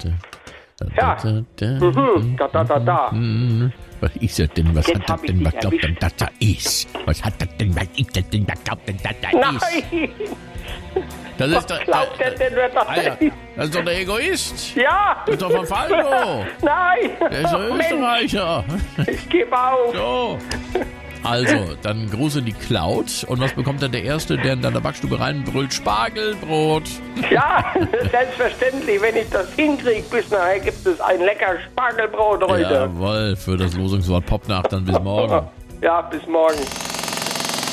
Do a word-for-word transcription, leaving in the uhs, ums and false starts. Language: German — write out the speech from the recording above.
Ja. Mhm. Da, da, da, da. Was ist das denn? Was Jetzt hat hab das ich denn? dich Was glaubt denn, erwischt. dass da ist? Was hat das denn? Was ist das denn? Was glaubt denn, dass da ist? Nein! Das Was ist doch, glaubt der denn, wer das Alter, ist? das ist doch der Egoist. Ja! Das ist doch von Falco. Nein! Der ist der Mensch, Österreicher. ich gebe auf. So. Also, dann Gruß in die Cloud. Und was bekommt dann der Erste, der in deiner Backstube reinbrüllt? Spargelbrot. Ja, selbstverständlich. Wenn ich das hinkriege, bis nachher gibt es ein lecker Spargelbrot heute. Jawohl, für das Losungswort Popnacht dann bis morgen. Ja, bis morgen.